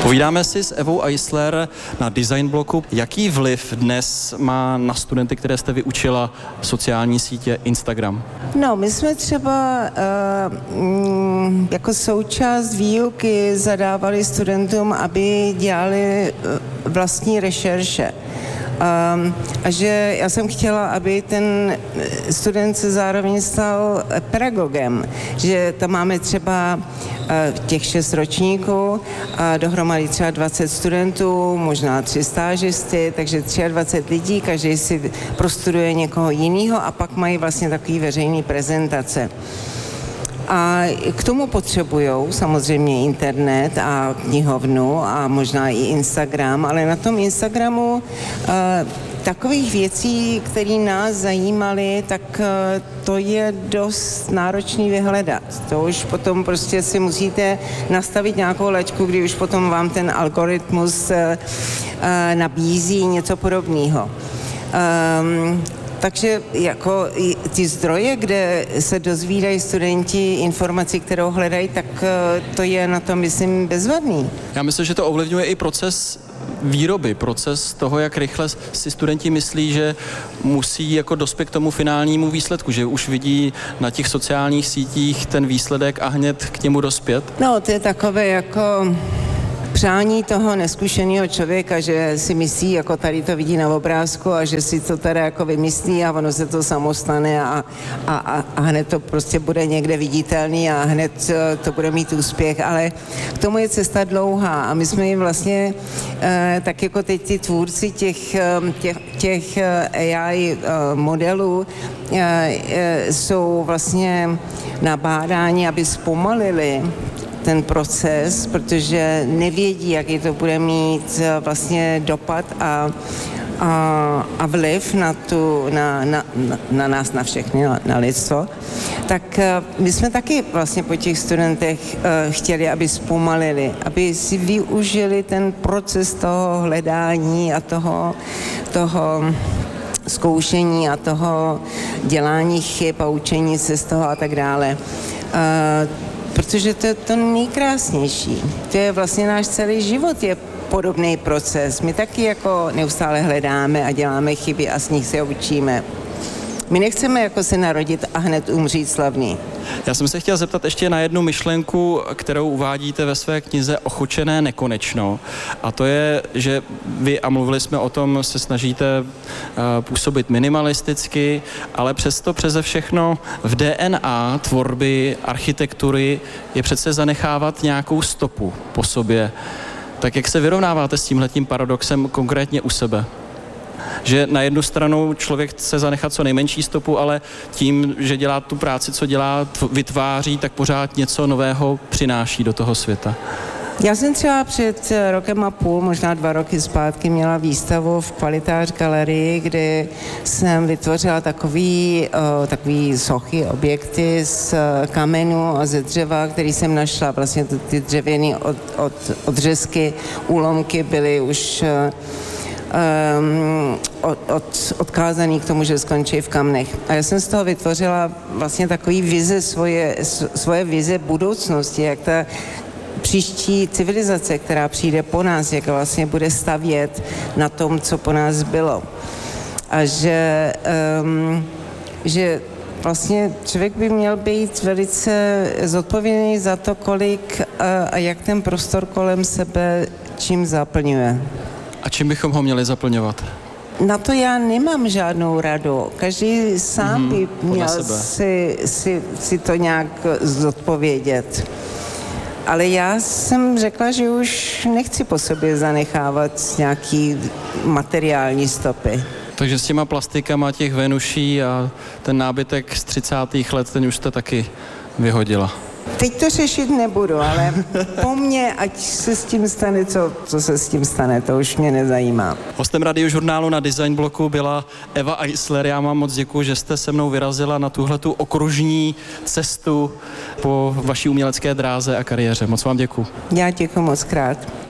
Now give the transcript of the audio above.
Povídáme si s Evou Eisler na Design bloku. Jaký vliv dnes má na studenty, které jste vyučila, sociální sítě Instagram? No, my jsme třeba jako součást výuky zadávali studentům, aby dělali vlastní rešerše. A že já jsem chtěla, aby ten student se zároveň stal pedagogem, že tam máme třeba těch 6 ročníků, a dohromady třeba 20 studentů, možná 3 stážisty, takže 23 lidí, každý si prostuduje někoho jiného a pak mají vlastně takový veřejný prezentace. A k tomu potřebujou samozřejmě internet a knihovnu a možná i Instagram, ale na tom Instagramu takových věcí, které nás zajímaly, tak to je dost náročný vyhledat. To už potom prostě si musíte nastavit nějakou laťku, kdy už potom vám ten algoritmus nabízí něco podobného. Takže jako ty zdroje, kde se dozvídají studenti informaci, kterou hledají, tak to je na tom, myslím, bezvadný. Já myslím, že to ovlivňuje i proces výroby, proces toho, jak rychle si studenti myslí, že musí jako dospět k tomu finálnímu výsledku, že už vidí na těch sociálních sítích ten výsledek a hned k němu dospět. No, to je takové jako přání toho neskušeného člověka, že si myslí, jako tady to vidí na obrázku a že si to teda jako vymyslí a ono se to samo stane a hned to prostě bude někde viditelný a hned to bude mít úspěch, ale k tomu je cesta dlouhá a my jsme jim vlastně tak jako teď ty tvůrci těch AI modelů jsou vlastně nabádáni, aby zpomalili ten proces, protože nevědí, jaký to bude mít vlastně dopad a vliv na nás, na všechny, na lidstvo. Tak my jsme taky vlastně po těch studentech chtěli, aby zpomalili, aby si využili ten proces toho hledání a toho zkoušení a toho dělání chyb a učení se z toho a tak dále. Protože to je to nejkrásnější. To je vlastně náš celý život, je podobný proces. My taky jako neustále hledáme a děláme chyby a z nich se učíme. My nechceme jako se narodit a hned umřít slavný. Já jsem se chtěl zeptat ještě na jednu myšlenku, kterou uvádíte ve své knize Ochučené nekonečno. A to je, že vy, a mluvili jsme o tom, se snažíte působit minimalisticky, ale přesto přeze všechno v DNA tvorby, architektury je přece zanechávat nějakou stopu po sobě. Tak jak se vyrovnáváte s tímhletím paradoxem konkrétně u sebe? Že na jednu stranu člověk chce zanechat co nejmenší stopu, ale tím, že dělá tu práci, co dělá, vytváří, tak pořád něco nového přináší do toho světa. Já jsem třeba před rokem a půl, možná 2 roky zpátky, měla výstavu v Kvalitář galerii, kde jsem vytvořila takový sochy, objekty z kamenu a ze dřeva, který jsem našla. Vlastně ty dřevěné odřezky, úlomky byly už odkázaný k tomu, že skončí v kamnech. A já jsem z toho vytvořila vlastně takový vize, svoje vize budoucnosti, jak ta příští civilizace, která přijde po nás, jak vlastně bude stavět na tom, co po nás bylo. A že vlastně člověk by měl být velice zodpovědný za to, kolik a jak ten prostor kolem sebe čím zaplňuje. A čím bychom ho měli zaplňovat? Na to já nemám žádnou radu. Každý sám by měl si to nějak zodpovědět. Ale já jsem řekla, že už nechci po sobě zanechávat nějaký materiální stopy. Takže s těma plastikama těch Venuší a ten nábytek z 30. let, ten už jste taky vyhodila. Teď to řešit nebudu, ale po mně, ať se s tím stane, co se s tím stane, to už mě nezajímá. Hostem Radiožurnálu na Design bloku byla Eva Eisler. Já vám moc děkuji, že jste se mnou vyrazila na tuhletu okružní cestu po vaší umělecké dráze a kariéře. Moc vám děkuji. Já děkuji moc krát.